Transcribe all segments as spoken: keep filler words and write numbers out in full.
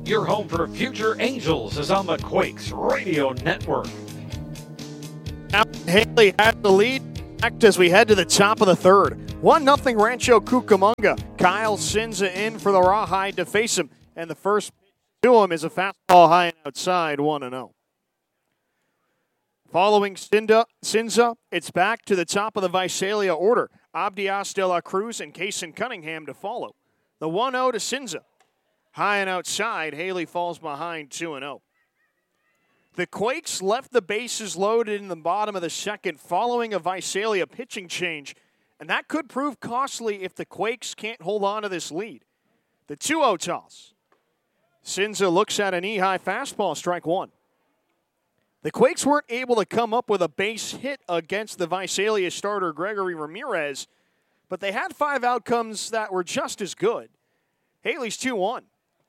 Your home for future Angels is on the Quakes Radio Network. Now Haley has the lead as we head to the top of the third. one nothing Rancho Cucamonga. Kyle Cinza in for the Rawhide to face him. And the first to him is a fastball high and outside, one and oh. Following Cinda, Cinza, it's back to the top of the Visalia order. Abdias de la Cruz and Kaysen Cunningham to follow. The one oh to Cinza. High and outside, Haley falls behind two and oh. The Quakes left the bases loaded in the bottom of the second following a Visalia pitching change, and that could prove costly if the Quakes can't hold on to this lead. The two oh toss. Cinza looks at a knee-high fastball, strike one. The Quakes weren't able to come up with a base hit against the Visalia starter Gregory Ramirez, but they had five outcomes that were just as good. Haley's two one.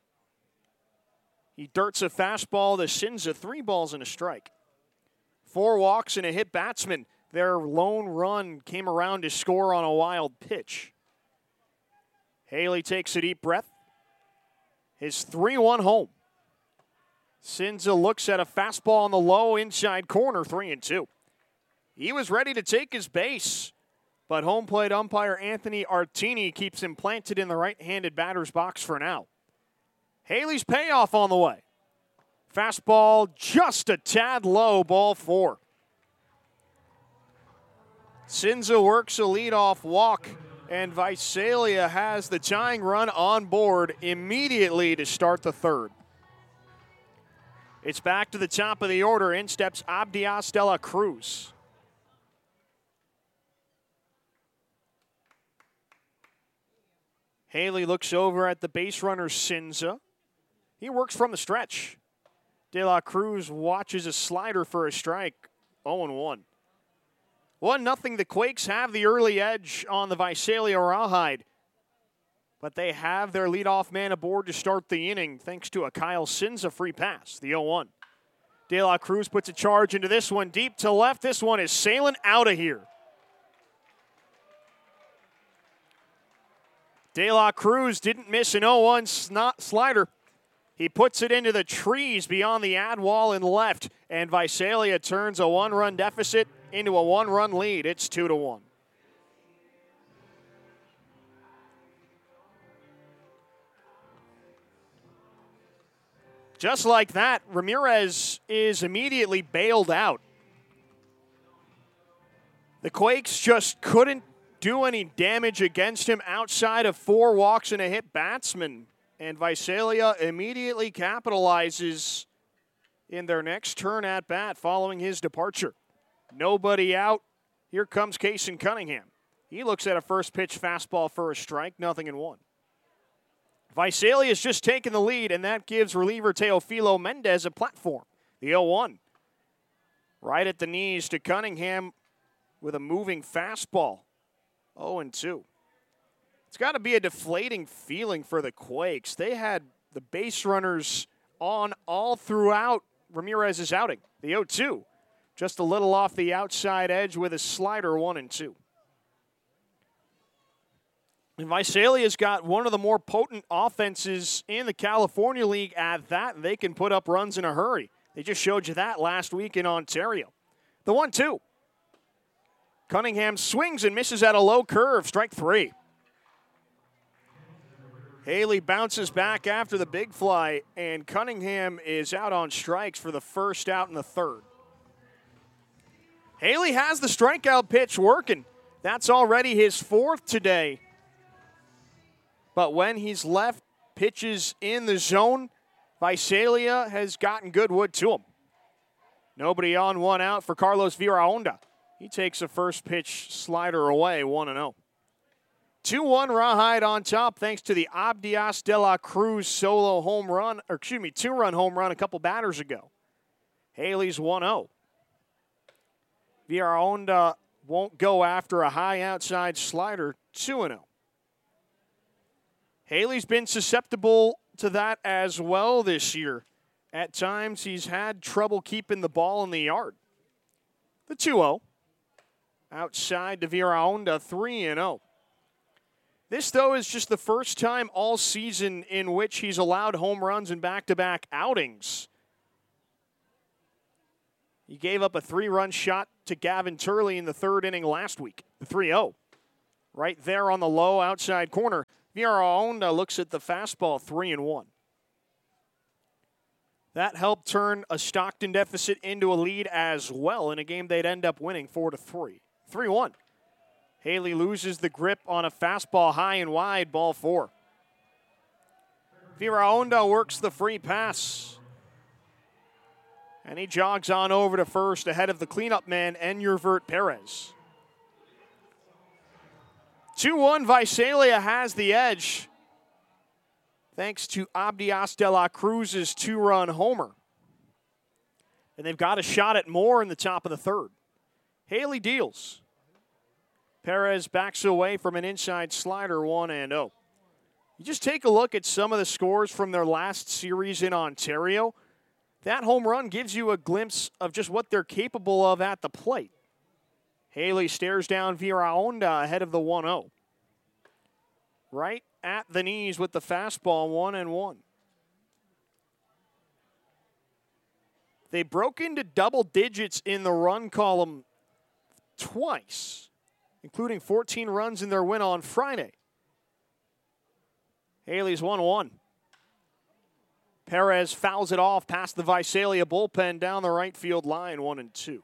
He dirts a fastball to Cinza, three balls and a strike. Four walks and a hit batsman. Their lone run came around to score on a wild pitch. Haley takes a deep breath. His three one home. Cinza looks at a fastball on the low inside corner, three and two. He was ready to take his base, but home plate umpire Anthony Artini keeps him planted in the right-handed batter's box for now. Haley's payoff on the way. Fastball just a tad low, ball four. Cinza works a leadoff walk, and Visalia has the tying run on board immediately to start the third. It's back to the top of the order. In steps Abdias de la Cruz. Haley looks over at the base runner, Cinza. He works from the stretch. De La Cruz watches a slider for a strike. oh and one. one nothing. The Quakes have the early edge on the Visalia Rawhide, but they have their leadoff man aboard to start the inning thanks to a Kyle Cinza free pass, the oh one. De La Cruz puts a charge into this one deep to left. This one is sailing out of here. De La Cruz didn't miss an oh one slider. He puts it into the trees beyond the ad wall and left, and Visalia turns a one-run deficit into a one-run lead. It's two to one. Just like that, Ramirez is immediately bailed out. The Quakes just couldn't do any damage against him outside of four walks and a hit batsman. And Visalia immediately capitalizes in their next turn at bat following his departure. Nobody out. Here comes Kaysen Cunningham. He looks at a first pitch fastball for a strike, nothing in one. Visalia's just taken the lead, and that gives reliever Teofilo Mendez a platform. The oh one. Right at the knees to Cunningham with a moving fastball. oh and two. It's got to be a deflating feeling for the Quakes. They had the base runners on all throughout Ramirez's outing. The oh two. Just a little off the outside edge with a slider, one and two. And Visalia's got one of the more potent offenses in the California League at that, and they can put up runs in a hurry. They just showed you that last week in Ontario. The one two. Cunningham swings and misses at a low curve, strike three. Haley bounces back after the big fly, and Cunningham is out on strikes for the first out in the third. Haley has the strikeout pitch working. That's already his fourth today. But when he's left pitches in the zone, Visalia has gotten good wood to him. Nobody on, one out for Carlos Viraonda. He takes a first pitch slider away, one and oh. two one Rawhide on top thanks to the Abdias de la Cruz solo home run, or excuse me, two-run home run a couple batters ago. Haley's one oh. Viraonda won't go after a high outside slider, two and oh. Haley's been susceptible to that as well this year. At times, he's had trouble keeping the ball in the yard. The two oh. Outside to Viraonda, three and oh. This, though, is just the first time all season in which he's allowed home runs in back-to-back outings. He gave up a three-run shot to Gavin Turley in the third inning last week, the three oh. Right there on the low outside corner. Viraonda looks at the fastball, three and one. That helped turn a Stockton deficit into a lead as well in a game they'd end up winning four to three. three one. Haley loses the grip on a fastball high and wide, ball four. Viraonda works the free pass. And he jogs on over to first ahead of the cleanup man, Engervert Perez. two one, Visalia has the edge thanks to Abdias de la Cruz's two-run homer. And they've got a shot at more in the top of the third. Haley deals. Perez backs away from an inside slider, one and oh. You just take a look at some of the scores from their last series in Ontario. That home run gives you a glimpse of just what they're capable of at the plate. Haley stares down Viraonda ahead of the one oh. Right at the knees with the fastball, one and one. They broke into double digits in the run column twice, including fourteen runs in their win on Friday. Haley's one one. Perez fouls it off past the Visalia bullpen down the right field line, one and two.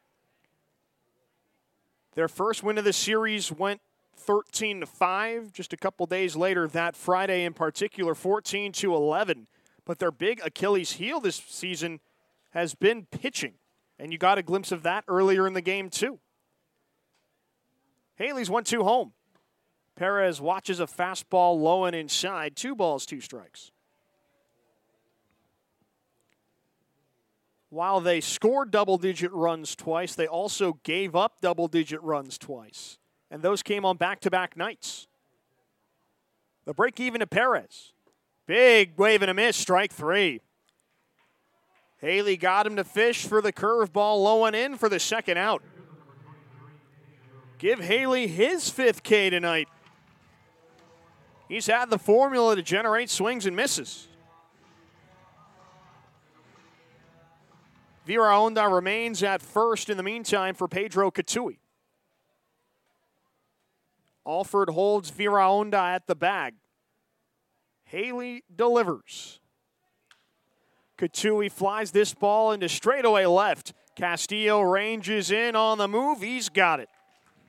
Their first win of the series went thirteen to five. Just a couple days later, that Friday in particular, fourteen to eleven. But their big Achilles heel this season has been pitching. And you got a glimpse of that earlier in the game, too. Haley's one two home. Perez watches a fastball low and inside. Two balls, two strikes. While they scored double-digit runs twice, they also gave up double-digit runs twice. And those came on back-to-back nights. The break even to Perez. Big wave and a miss, strike three. Haley got him to fish for the curveball low and in for the second out. Give Haley his fifth K tonight. He's had the formula to generate swings and misses. Viraonda remains at first in the meantime for Pedro Katui. Alford holds Viraonda at the bag. Haley delivers. Katui flies this ball into straightaway left. Castillo ranges in on the move. He's got it.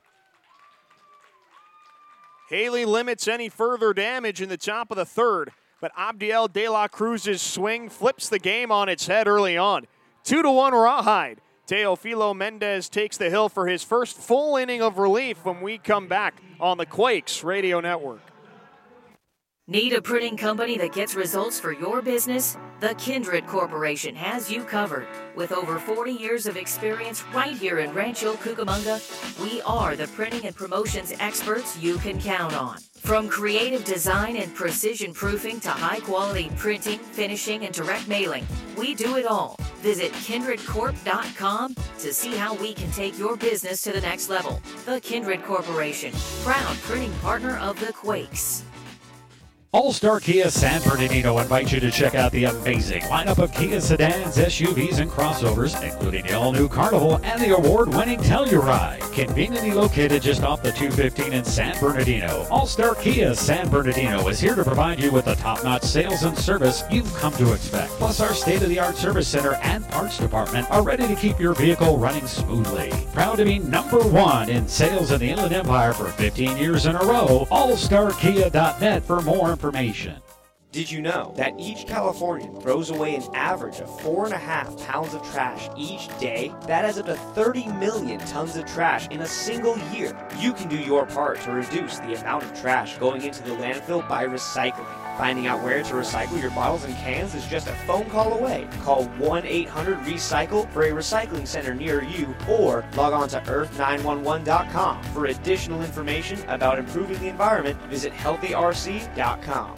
Haley limits any further damage in the top of the third, but Abdiel de la Cruz's swing flips the game on its head early on. Two to one Rawhide. Teofilo Mendez takes the hill for his first full inning of relief when we come back on the Quakes Radio Network. Need a printing company that gets results for your business? The Kindred Corporation has you covered. With over forty years of experience right here in Rancho Cucamonga, we are the printing and promotions experts you can count on. From creative design and precision proofing to high-quality printing, finishing, and direct mailing, we do it all. Visit kindred corp dot com to see how we can take your business to the next level. The Kindred Corporation, proud printing partner of the Quakes. All-Star Kia San Bernardino invites you to check out the amazing lineup of Kia sedans, S U Vs, and crossovers, including the all-new Carnival and the award-winning Telluride. Conveniently located just off the two fifteen in San Bernardino, All-Star Kia San Bernardino is here to provide you with the top-notch sales and service you've come to expect. Plus, our state-of-the-art service center and parts department are ready to keep your vehicle running smoothly. Proud to be number one in sales in the Inland Empire for fifteen years in a row. all star kia dot net for more information. Did you know that each Californian throws away an average of four and a half pounds of trash each day? That adds up to thirty million tons of trash in a single year. You can do your part to reduce the amount of trash going into the landfill by recycling. Finding out where to recycle your bottles and cans is just a phone call away. Call one eight hundred recycle for a recycling center near you, or log on to earth nine one one dot com. For additional information about improving the environment, visit healthy r c dot com.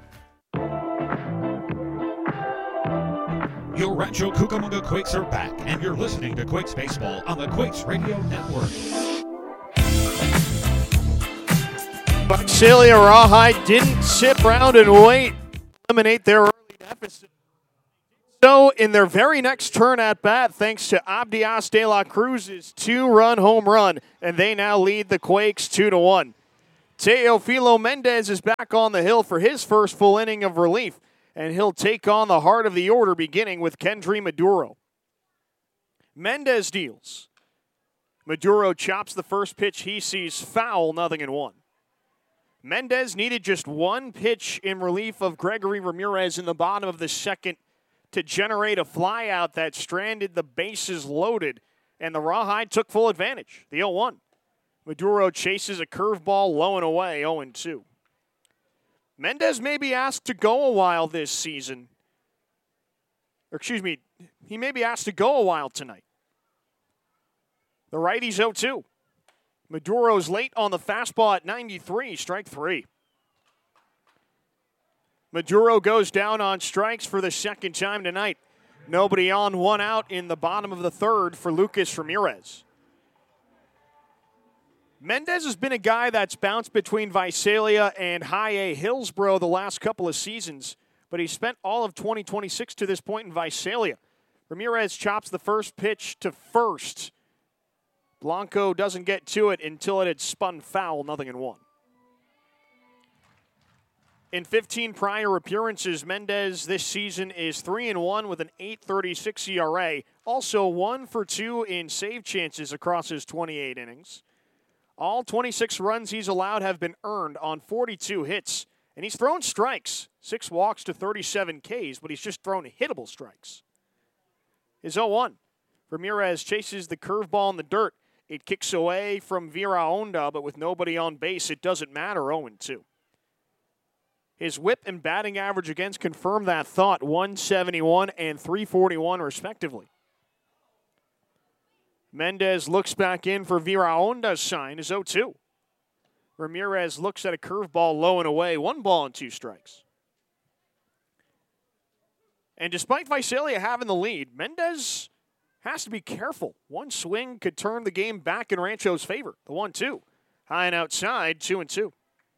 Your Rancho Cucamonga Quakes are back, and you're listening to Quakes Baseball on the Quakes Radio Network. Visalia Rawhide didn't sit around and wait, eliminate their early deficit. So in their very next turn at bat, thanks to Abdias de la Cruz's two-run home run, and they now lead the Quakes two to one. Teofilo Mendez is back on the hill for his first full inning of relief, and he'll take on the heart of the order, beginning with Kendry Maduro. Mendez deals. Maduro chops the first pitch he sees foul, nothing in one. Mendez needed just one pitch in relief of Gregory Ramirez in the bottom of the second to generate a flyout that stranded the bases loaded, and the Rawhide took full advantage, the oh one. Maduro chases a curveball low and away, oh two. Mendez may be asked to go a while this season. Or excuse me, he may be asked to go a while tonight. The righty's oh two. Maduro's late on the fastball at ninety-three, strike three. Maduro goes down on strikes for the second time tonight. Nobody on, one out in the bottom of the third for Lucas Ramirez. Mendez has been a guy that's bounced between Visalia and High A Hillsboro the last couple of seasons, but he spent all of twenty twenty-six to this point in Visalia. Ramirez chops the first pitch to first. Blanco doesn't get to it until it had spun foul, nothing in one. In fifteen prior appearances, Mendez this season is three and one with an eight thirty-six E R A. Also one for two in save chances across his twenty-eight innings. All twenty-six runs he's allowed have been earned on forty-two hits. And he's thrown strikes. Six walks to thirty-seven Ks, but he's just thrown hittable strikes. His oh one. Ramirez chases the curveball in the dirt. It kicks away from Vera Onda, but with nobody on base, it doesn't matter, oh two. His whip and batting average against confirm that thought, one seventy-one and three forty-one respectively. Mendez looks back in for Vera Onda's sign, is oh two. Ramirez looks at a curveball low and away, one ball and two strikes. And despite Visalia having the lead, Mendez has to be careful. One swing could turn the game back in Rancho's favor. The one two. High and outside, two and two.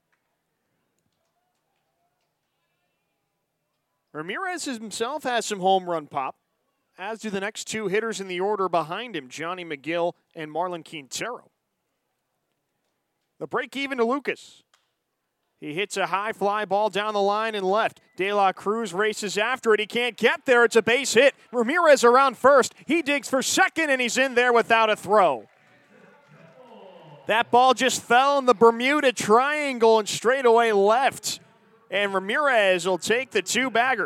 Ramirez himself has some home run pop, as do the next two hitters in the order behind him, Johnny McGill and Marlon Quintero. The break even to Lucas. He hits a high fly ball down the line and left. De La Cruz races after it. He can't get there. It's a base hit. Ramirez around first. He digs for second, and he's in there without a throw. That ball just fell in the Bermuda Triangle and straight away left. And Ramirez will take the two-bagger.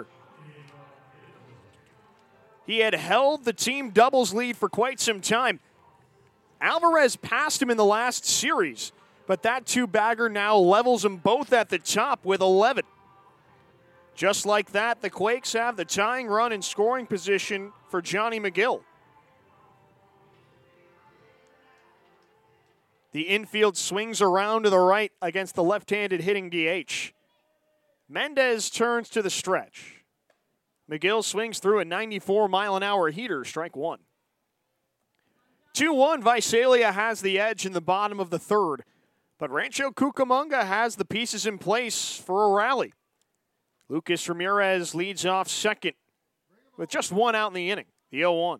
He had held the team doubles lead for quite some time. Alvarez passed him in the last series, but that two-bagger now levels them both at the top with eleven. Just like that, the Quakes have the tying run in scoring position for Johnny McGill. The infield swings around to the right against the left-handed hitting D H. Mendez turns to the stretch. McGill swings through a ninety-four mile an hour heater, strike one. two one, Visalia has the edge in the bottom of the third. But Rancho Cucamonga has the pieces in place for a rally. Lucas Ramirez leads off second with just one out in the inning, the oh one.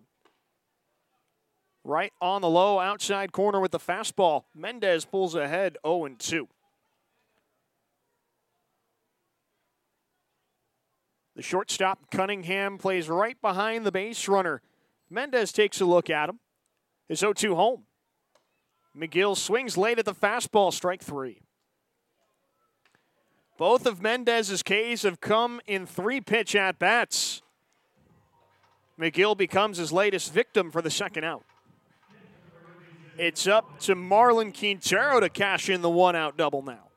Right on the low outside corner with the fastball. Mendez pulls ahead oh two. The shortstop, Cunningham, plays right behind the base runner. Mendez takes a look at him. His oh two home. McGill swings late at the fastball, strike three. Both of Mendez's Ks have come in three pitch at-bats. McGill becomes his latest victim for the second out. It's up to Marlon Quintero to cash in the one-out double now.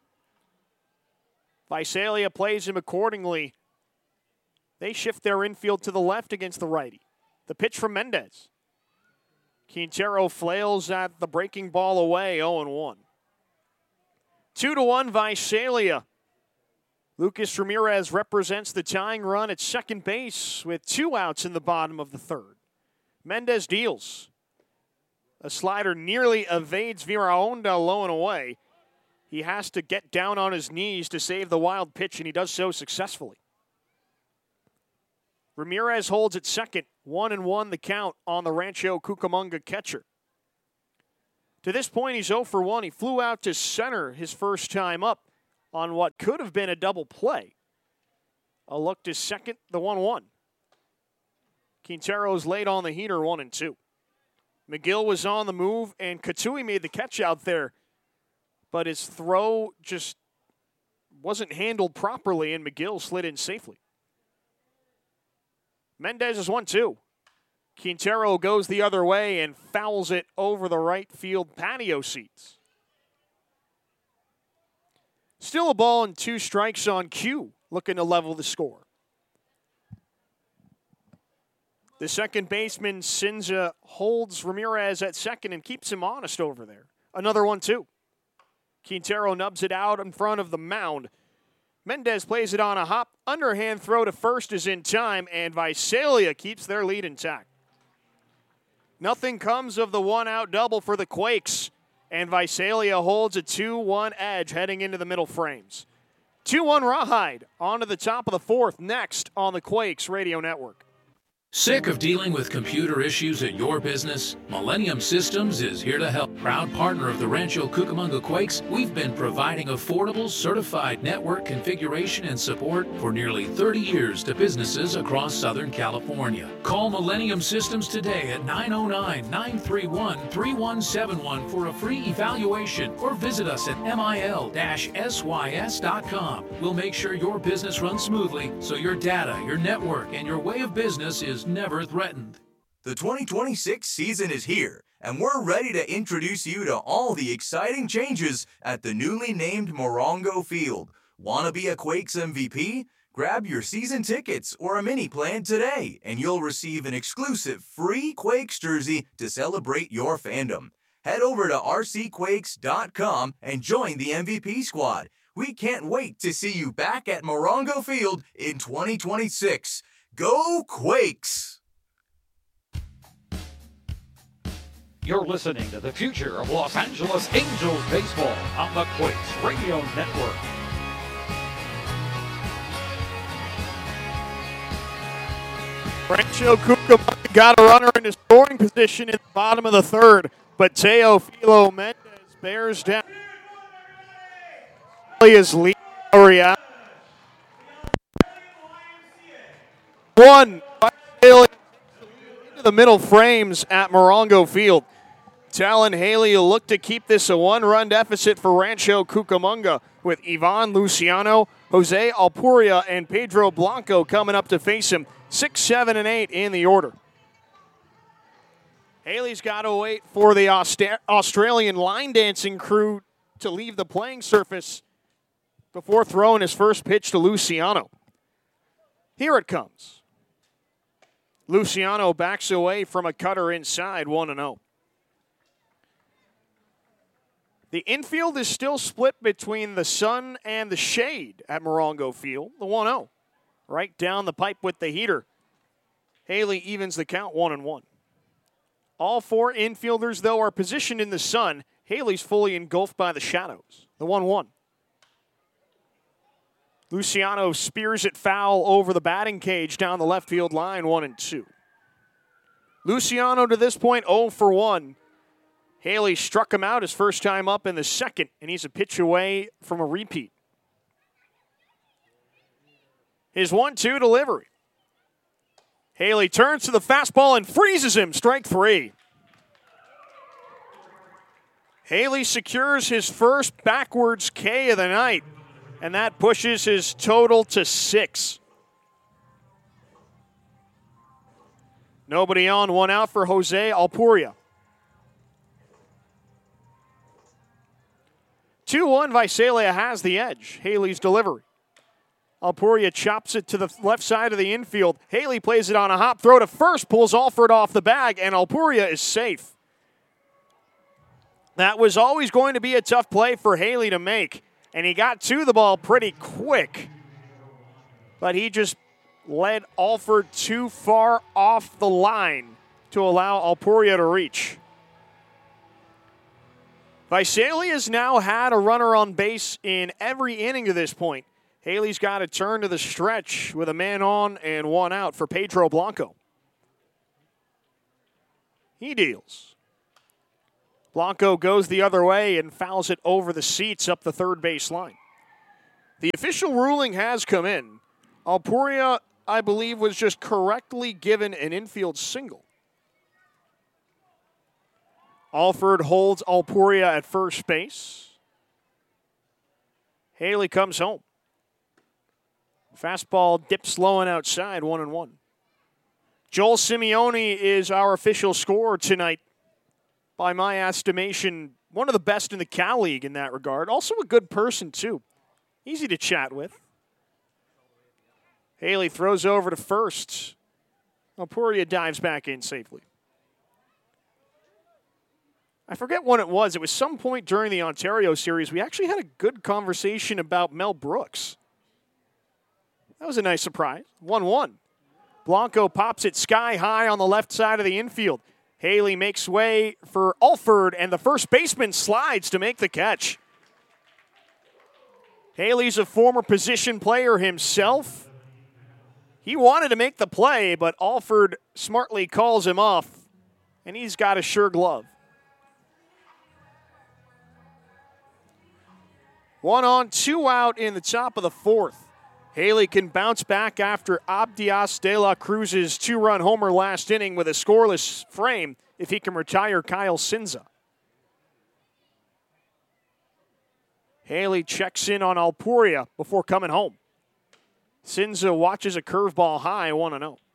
Visalia plays him accordingly. They shift their infield to the left against the righty. The pitch from Mendez. Quintero flails at the breaking ball away, oh one. two to one, Visalia. Lucas Ramirez represents the tying run at second base with two outs in the bottom of the third. Mendez deals. A slider nearly evades Vera Onda low and away. he has to get down on his knees to save the wild pitch, and he does so successfully. Ramirez holds at second, one and one the count on the Rancho Cucamonga catcher. To this point, he's oh for one. He flew out to center his first time up on what could have been a double play. A look to second, the one one. Quintero's late on the heater, one and two. McGill was on the move, and Katui made the catch out there, but his throw just wasn't handled properly, and McGill slid in safely. Mendez is one two. Quintero goes the other way and fouls it over the right field patio seats. Still a ball and two strikes on cue, looking to level the score. The second baseman, Sinza, holds Ramirez at second and keeps him honest over there. Another one two. Quintero nubs it out in front of the mound. Mendez plays it on a hop. Underhand throw to first is in time, and Visalia keeps their lead intact. Nothing comes of the one-out double for the Quakes, and Visalia holds a two one edge heading into the middle frames. two one Rawhide on to the top of the fourth, next on the Quakes Radio Network. Sick of dealing with computer issues at your business? Millennium Systems is here to help. Proud partner of the Rancho Cucamonga Quakes, we've been providing affordable, certified network configuration and support for nearly thirty years to businesses across Southern California. Call Millennium Systems today at nine oh nine, nine three one, three one seven one for a free evaluation, or visit us at mil dash s y s dot com. We'll make sure your business runs smoothly so your data, your network, and your way of business is never threatened. The twenty twenty-six season is here, and we're ready to introduce you to all the exciting changes at the newly named Morongo Field. Want to be a Quakes M V P? Grab your season tickets or a mini plan today, and you'll receive an exclusive free Quakes jersey to celebrate your fandom. Head over to r c quakes dot com and join the M V P squad. We can't wait to see you back at Morongo Field in twenty twenty-six. Go Quakes! You're listening to the future of Los Angeles Angels baseball on the Quakes Radio Network. Rancho Cucamonga got a runner in scoring position in the bottom of the third, but Teofilo Mendez bears down. Is leading Real. One into the middle frames at Morongo Field. Talon Haley will look to keep this a one-run deficit for Rancho Cucamonga, with Ivan Luciano, Jose Alpuria, and Pedro Blanco coming up to face him. Six, seven, and eight in the order. Haley's got to wait for the Aust- Australian line dancing crew to leave the playing surface before throwing his first pitch to Luciano. Here it comes. Luciano backs away from a cutter inside, one and oh. The infield is still split between the sun and the shade at Morongo Field, the one oh. Right down the pipe with the heater. Haley evens the count, one and one. All four infielders, though, are positioned in the sun. Haley's fully engulfed by the shadows, the one one. Luciano spears it foul over the batting cage down the left field line, one and two. Luciano to this point oh for one. Haley struck him out his first time up in the second, and he's a pitch away from a repeat. His one two delivery. Haley turns to the fastball and freezes him, strike three. Haley secures his first backwards K of the night, and that pushes his total to six. Nobody on, one out for Jose Alpuria. two one, Visalia has the edge. Haley's delivery. Alpuria chops it to the left side of the infield. Haley plays it on a hop throw to first, pulls Alford off the bag, and Alpuria is safe. That was always going to be a tough play for Haley to make, and he got to the ball pretty quick. But he just led Alford too far off the line to allow Alpuria to reach. Visalia has now had a runner on base in every inning to this point. Haley's got to turn to the stretch with a man on and one out for Pedro Blanco. He deals. Blanco goes the other way and fouls it over the seats up the third base line. The official ruling has come in. Alpuria, I believe, was just correctly given an infield single. Alford holds Alpuria at first base. Haley comes home. Fastball dips low and outside, one and one. Joel Simeone is our official scorer tonight. By my estimation, one of the best in the Cal League in that regard. Also a good person, too. Easy to chat with. Haley throws over to first. Alpuria dives back in safely. I forget when it was. It was some point during the Ontario series. We actually had a good conversation about Mel Brooks. That was a nice surprise. one one. Blanco pops it sky high on the left side of the infield. Haley makes way for Alford, and the first baseman slides to make the catch. Haley's a former position player himself. He wanted to make the play, but Alford smartly calls him off, and he's got a sure glove. One on, two out in the top of the fourth. Haley can bounce back after Abdias de la Cruz's two-run homer last inning with a scoreless frame if he can retire Kyle Sinza. Haley checks in on Alpuria before coming home. Sinza watches a curveball high, one and oh.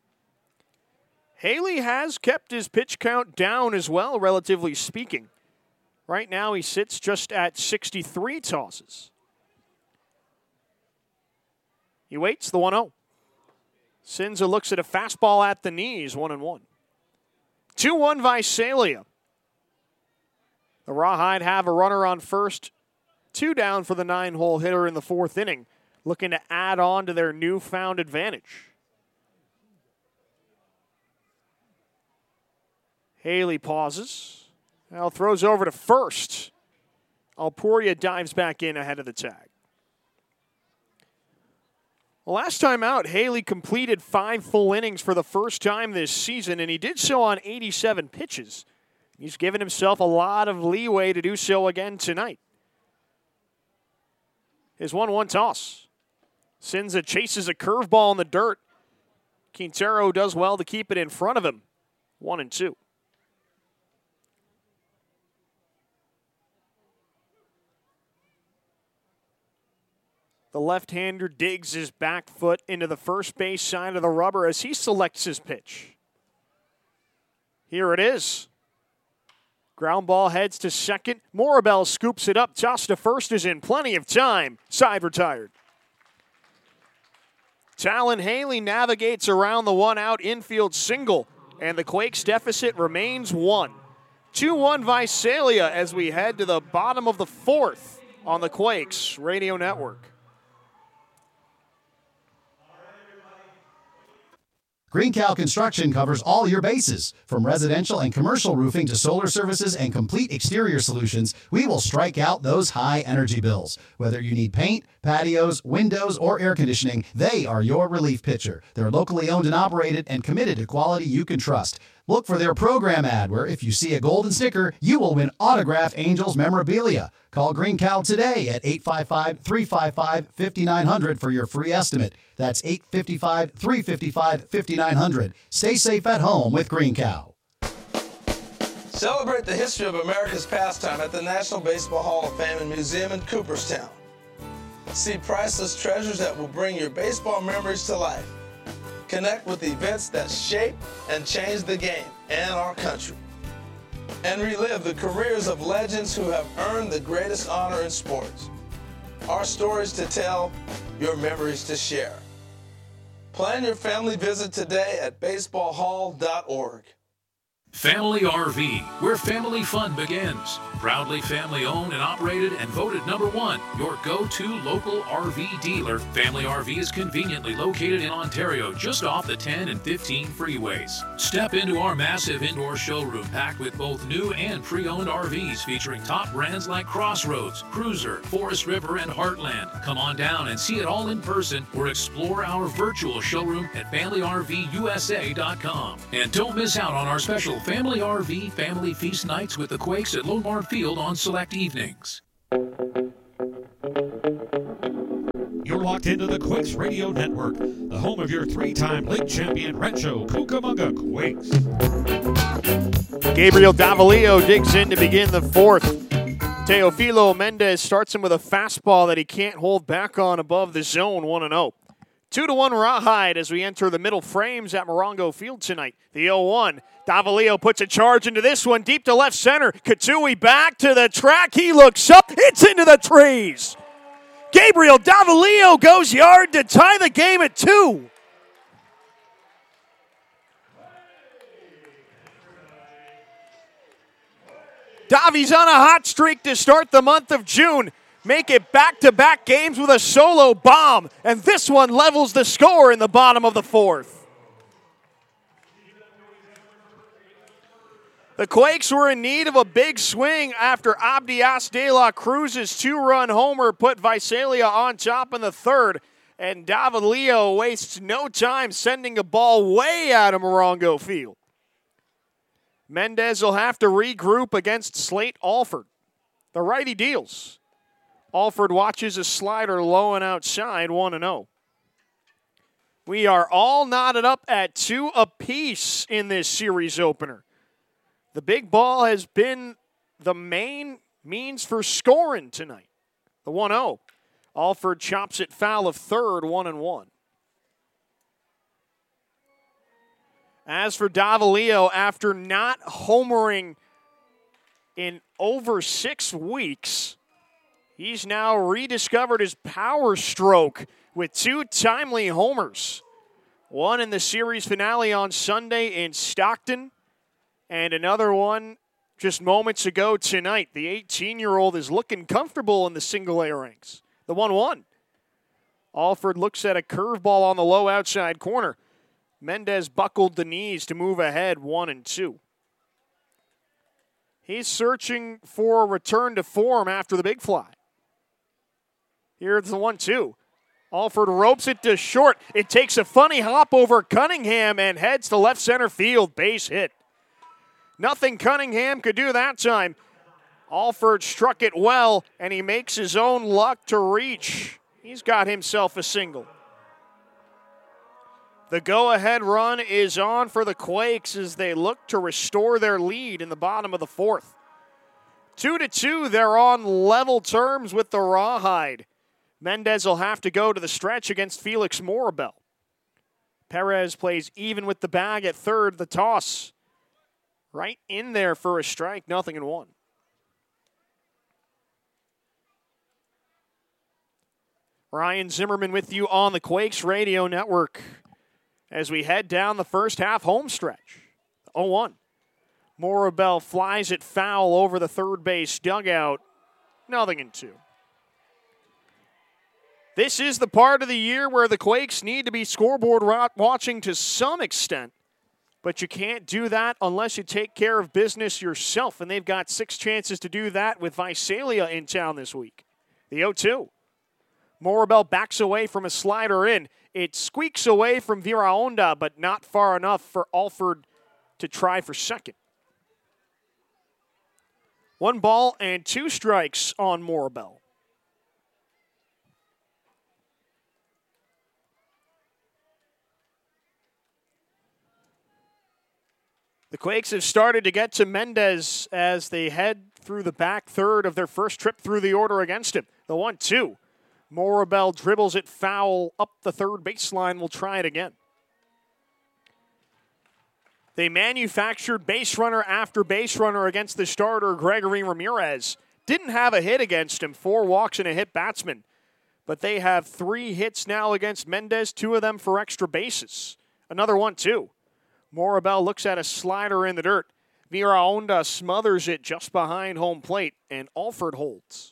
Haley has kept his pitch count down as well, relatively speaking. Right now he sits just at sixty-three tosses. He waits the one oh. Sinza looks at a fastball at the knees, one and one. two one Visalia. The Rawhide have a runner on first. Two down for the nine-hole hitter in the fourth inning, looking to add on to their newfound advantage. Haley pauses. Now throws over to first. Alpuria dives back in ahead of the tag. Well, last time out, Haley completed five full innings for the first time this season, and he did so on eighty-seven pitches. He's given himself a lot of leeway to do so again tonight. His one one toss. Sinza chases a curveball in the dirt. Quintero does well to keep it in front of him. One and two. The left-hander digs his back foot into the first base side of the rubber as he selects his pitch. Here it is. Ground ball heads to second. Morabel scoops it up. Toss to first is in plenty of time. Side retired. Talon Haley navigates around the one-out infield single, and the Quakes' deficit remains one. two one Visalia as we head to the bottom of the fourth on the Quakes Radio Network. Green Cow Construction covers all your bases. From residential and commercial roofing to solar services and complete exterior solutions, we will strike out those high energy bills. Whether you need paint, patios, windows, or air conditioning, they are your relief pitcher. They're locally owned and operated and committed to quality you can trust. Look for their program ad where if you see a golden sticker, you will win autographed Angels memorabilia. Call Green Cow today at eight five five, three five five, five nine zero zero for your free estimate. That's eight five five, three five five, five nine zero zero. Stay safe at home with Green Cow. Celebrate the history of America's pastime at the National Baseball Hall of Fame and Museum in Cooperstown. See priceless treasures that will bring your baseball memories to life. Connect with events that shape and change the game and our country. And relive the careers of legends who have earned the greatest honor in sports. Our stories to tell, your memories to share. Plan your family visit today at baseball hall dot org. Family R V, where family fun begins. Proudly family owned and operated and voted number one, your go-to local R V dealer. Family R V is conveniently located in Ontario, just off the ten and fifteen freeways. Step into our massive indoor showroom packed with both new and pre-owned R Vs featuring top brands like Crossroads, Cruiser, Forest River, and Heartland. Come on down and see it all in person or explore our virtual showroom at family R V U S A dot com. And don't miss out on our special Family R V Family Feast nights with the Quakes at Lombard Field on select evenings. You're locked into the Quakes Radio Network, the home of your three-time league champion Rancho Cucamonga Quakes. Gabriel Davalillo digs in to begin the fourth. Teofilo Mendez starts him with a fastball that he can't hold back on above the zone, one and oh. two to one Rawhide as we enter the middle frames at Morongo Field tonight. The oh one. Davalillo puts a charge into this one, deep to left center. Katui back to the track. He looks up. It's into the trees. Gabriel Davalillo goes yard to tie the game at two. Davi's on a hot streak to start the month of June. Make it back-to-back games with a solo bomb. And this one levels the score in the bottom of the fourth. The Quakes were in need of a big swing after Abdias de la Cruz's two-run homer put Visalia on top in the third. And Davalillo wastes no time sending a ball way out of Morongo Field. Mendez will have to regroup against Slate Alford. The righty deals. Alford watches a slider low and outside, one and oh. We are all knotted up at two apiece in this series opener. The big ball has been the main means for scoring tonight. The one oh. Alford chops it foul of third, one and one. As for Davalillo, after not homering in over six weeks, he's now rediscovered his power stroke with two timely homers. One in the series finale on Sunday in Stockton, and another one just moments ago tonight. The eighteen-year-old is looking comfortable in the single-A ranks. The one one. Alford looks at a curveball on the low outside corner. Mendez buckled the knees to move ahead, one and two. He's searching for a return to form after the big fly. Here's the one two. Alford ropes it to short. It takes a funny hop over Cunningham and heads to left center field. Base hit. Nothing Cunningham could do that time. Alford struck it well, and he makes his own luck to reach. He's got himself a single. The go-ahead run is on for the Quakes as they look to restore their lead in the bottom of the fourth. Two to two, they're on level terms with the Rawhide. Mendez will have to go to the stretch against Felix Morabel. Perez plays even with the bag at third. The toss right in there for a strike, nothing in one. Ryan Zimmerman with you on the Quakes Radio Network as we head down the first half home stretch. oh one. Morabel flies it foul over the third base dugout. Nothing in two. This is the part of the year where the Quakes need to be scoreboard watching to some extent, but you can't do that unless you take care of business yourself, and they've got six chances to do that with Visalia in town this week. The oh two. Morabel backs away from a slider in. It squeaks away from Viraonda, but not far enough for Alford to try for second. One ball and two strikes on Morabel. The Quakes have started to get to Mendez as they head through the back third of their first trip through the order against him. The one two. Morabel dribbles it foul up the third baseline. We'll try it again. They manufactured base runner after base runner against the starter, Gregory Ramirez. Didn't have a hit against him, four walks and a hit batsman. But they have three hits now against Mendez, two of them for extra bases. Another one, too. Morabel looks at a slider in the dirt. Viraonda smothers it just behind home plate, and Alford holds.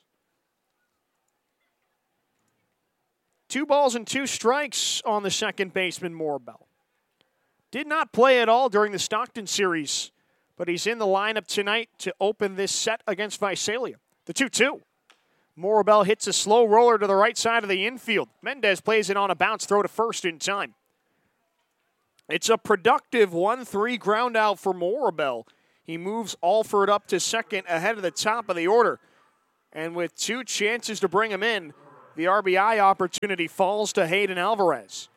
Two balls and two strikes on the second baseman, Morabel. Did not play at all during the Stockton series, but he's in the lineup tonight to open this set against Visalia. The two two. Morabel hits a slow roller to the right side of the infield. Mendez plays it on a bounce throw to first in time. It's a productive one three ground out for Morabel. He moves Alford up to second ahead of the top of the order. And with two chances to bring him in, the R B I opportunity falls to Hayden Alvarez.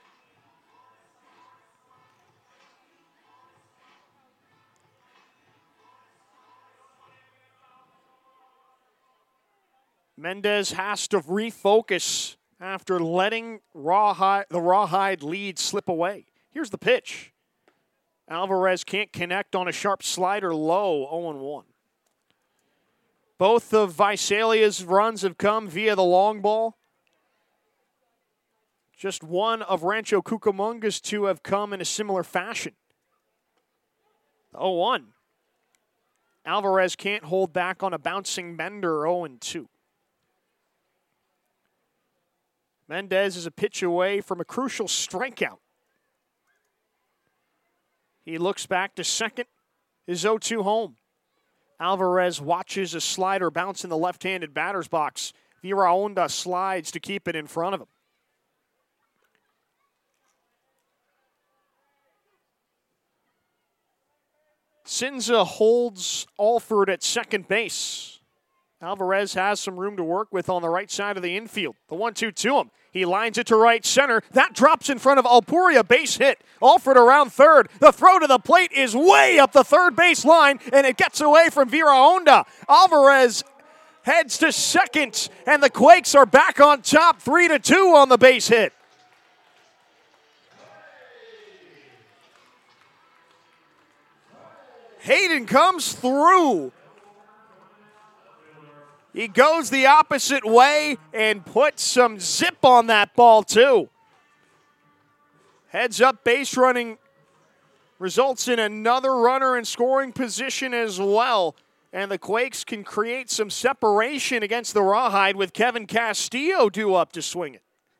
Mendez has to refocus after letting Rawhide, the Rawhide lead slip away. Here's the pitch. Alvarez can't connect on a sharp slider low, oh one. Both of Visalia's runs have come via the long ball. Just one of Rancho Cucamonga's two have come in a similar fashion. oh one. Alvarez can't hold back on a bouncing bender, oh two. Mendez is a pitch away from a crucial strikeout. He looks back to second, his oh two home. Alvarez watches a slider bounce in the left-handed batter's box. Viraonda slides to keep it in front of him. Cinza holds Alford at second base. Alvarez has some room to work with on the right side of the infield. The one two to him. He lines it to right center. That drops in front of Alpuria. Base hit. Alford around third. The throw to the plate is way up the third base line, and it gets away from Viraonda. Alvarez heads to second, and the Quakes are back on top, three to two on the base hit. Hayden comes through. He goes the opposite way and puts some zip on that ball, too. Heads up base running results in another runner in scoring position as well. And the Quakes can create some separation against the Rawhide with Kevin Castillo due up to swing it.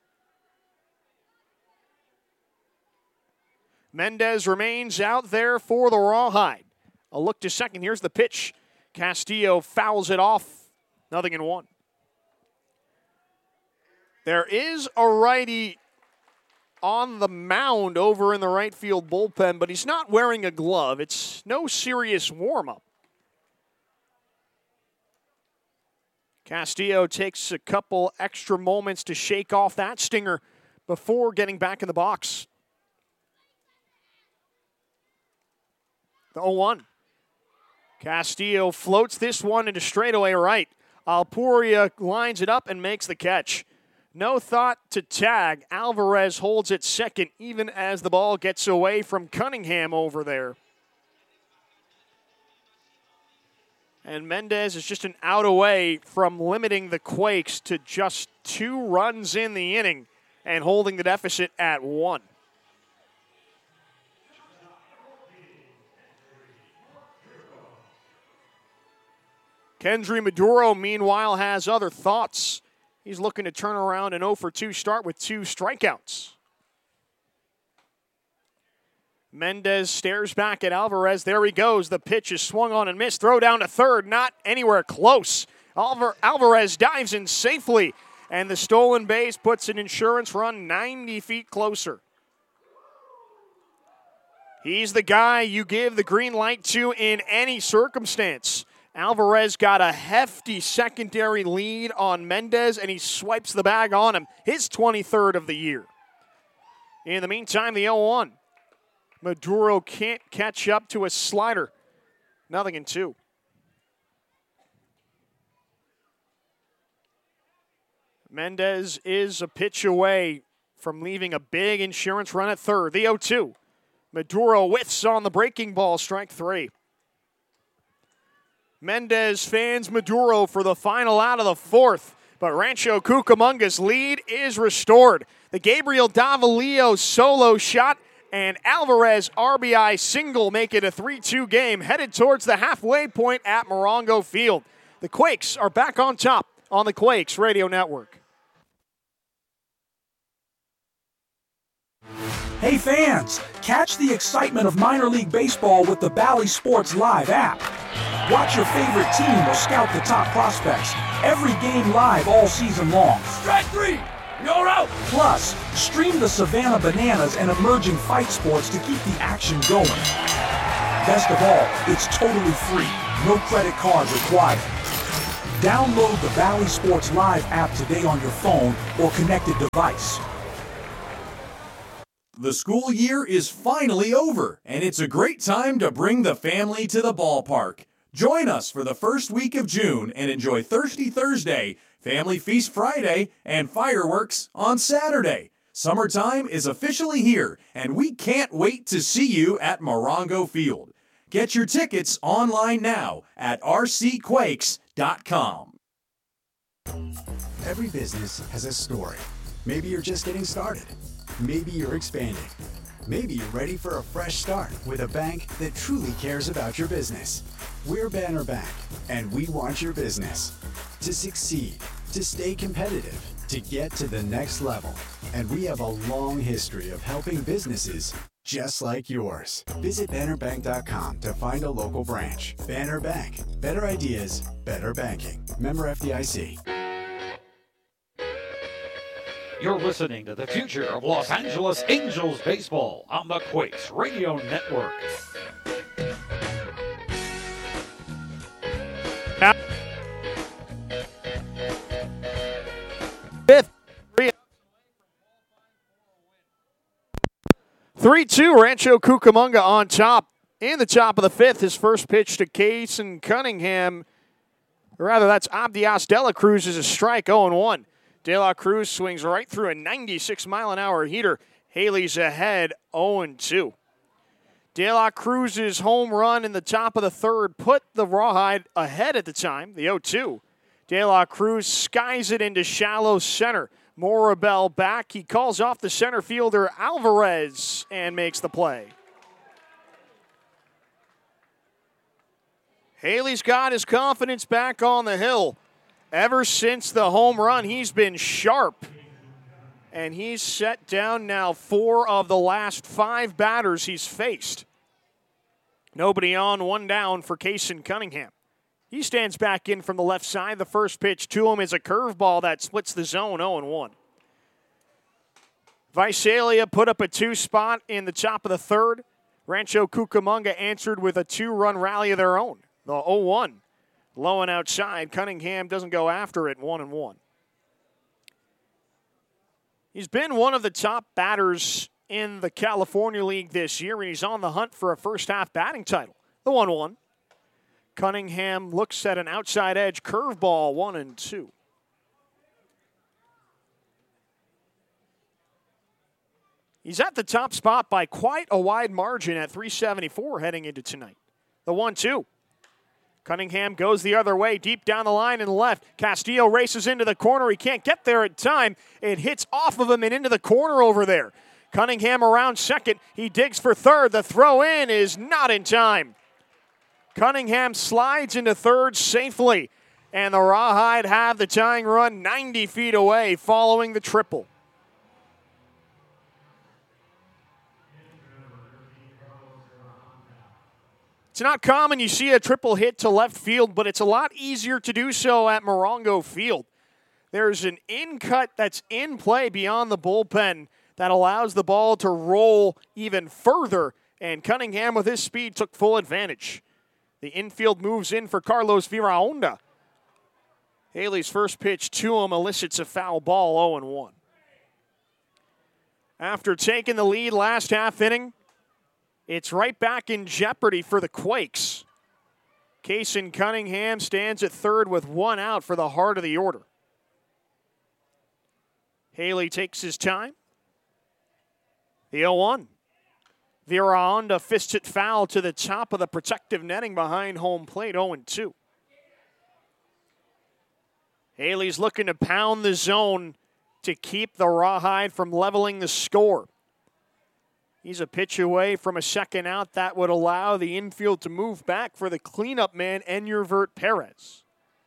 Mendez remains out there for the Rawhide. A look to second. Here's the pitch. Castillo fouls it off. Nothing in one. There is a righty on the mound over in the right field bullpen, but he's not wearing a glove. It's no serious warm-up. Castillo takes a couple extra moments to shake off that stinger before getting back in the box. The oh one. Castillo floats this one into straightaway right. Alpuria lines it up and makes the catch. No thought to tag. Alvarez holds it second even as the ball gets away from Cunningham over there. And Mendez is just an out away from limiting the Quakes to just two runs in the inning and holding the deficit at one. Kendry Maduro, meanwhile, has other thoughts. He's looking to turn around an oh for two start with two strikeouts. Mendez stares back at Alvarez. There he goes. The pitch is swung on and missed. Throw down to third, not anywhere close. Alvar- Alvarez dives in safely, and the stolen base puts an insurance run ninety feet closer. He's the guy you give the green light to in any circumstance. Alvarez got a hefty secondary lead on Mendez, and he swipes the bag on him. His twenty-third of the year. In the meantime, the oh one. Maduro can't catch up to a slider. Nothing in two. Mendez is a pitch away from leaving a big insurance run at third. The oh two. Maduro whiffs on the breaking ball, strike three. Mendez fans Maduro for the final out of the fourth, but Rancho Cucamonga's lead is restored. The Gabriel Davalillo solo shot and Alvarez R B I single make it a three two game headed towards the halfway point at Morongo Field. The Quakes are back on top on the Quakes Radio Network. Hey fans, catch the excitement of minor league baseball with the Bally Sports Live app. Watch your favorite team or scout the top prospects. Every game live all season long. Strike three, you're out. Plus, stream the Savannah Bananas and emerging fight sports to keep the action going. Best of all, it's totally free. No credit card required. Download the Bally Sports Live app today on your phone or connected device. The school year is finally over, and it's a great time to bring the family to the ballpark. Join us for the first week of June and enjoy Thirsty Thursday, Family Feast Friday, and fireworks on Saturday. Summertime is officially here, and we can't wait to see you at Morongo Field. Get your tickets online now at r c quakes dot com. Every business has a story. Maybe you're just getting started. Maybe you're expanding. Maybe you're ready for a fresh start with a bank that truly cares about your business. We're Banner Bank, and we want your business to succeed, to stay competitive, to get to the next level. And we have a long history of helping businesses just like yours. Visit banner bank dot com to find a local branch. Banner Bank. Better ideas, better banking. Member F D I C. You're listening to the future of Los Angeles Angels baseball on the Quakes Radio Network. Fifth, three two, Rancho Cucamonga on top. In the top of the fifth, his first pitch to Kason Cunningham. Or rather, that's Abdias De La Cruz is a strike, oh and one. De La Cruz swings right through a ninety-six mile an hour heater. Haley's ahead, oh and two. De La Cruz's home run in the top of the third put the Rawhide ahead at the time, the oh two. De La Cruz skies it into shallow center. Morabel back. He calls off the center fielder Alvarez and makes the play. Haley's got his confidence back on the hill. Ever since the home run, he's been sharp. And he's set down now four of the last five batters he's faced. Nobody on, one down for Kason Cunningham. He stands back in from the left side. The first pitch to him is a curveball that splits the zone, oh and one. Visalia put up a two spot in the top of the third. Rancho Cucamonga answered with a two-run rally of their own, the oh one. Low and outside. Cunningham doesn't go after it, one and one. He's been one of the top batters in the California League this year, and he's on the hunt for a first-half batting title, the one one. Cunningham looks at an outside edge curveball, one and two. He's at the top spot by quite a wide margin at three seventy-four heading into tonight. The one two. Cunningham goes the other way, deep down the line and left. Castillo races into the corner. He can't get there in time. It hits off of him and into the corner over there. Cunningham around second. He digs for third. The throw in is not in time. Cunningham slides into third safely, and the Rawhide have the tying run ninety feet away following the triple. It's not common you see a triple hit to left field, but it's a lot easier to do so at Morongo Field. There's an in-cut that's in play beyond the bullpen that allows the ball to roll even further, and Cunningham with his speed took full advantage. The infield moves in for Carlos Viraonda. Haley's first pitch to him elicits a foul ball, oh and one. After taking the lead last half inning, it's right back in jeopardy for the Quakes. Kason Cunningham stands at third with one out for the heart of the order. Haley takes his time. The oh one. Viraonda fists it foul to the top of the protective netting behind home plate, oh and two. Haley's looking to pound the zone to keep the Rawhide from leveling the score. He's a pitch away from a second out. That would allow the infield to move back for the cleanup man, Enjervert Perez.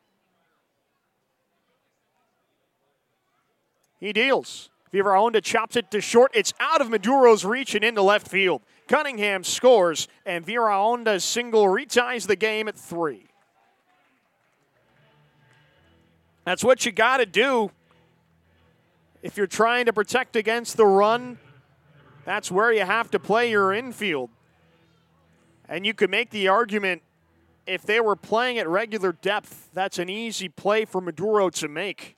He deals. Viraonda chops it to short. It's out of Maduro's reach and into left field. Cunningham scores, and Viraonda's single reties the game at three. That's what you got to do if you're trying to protect against the run. That's where you have to play your infield. And you could make the argument if they were playing at regular depth, that's an easy play for Maduro to make.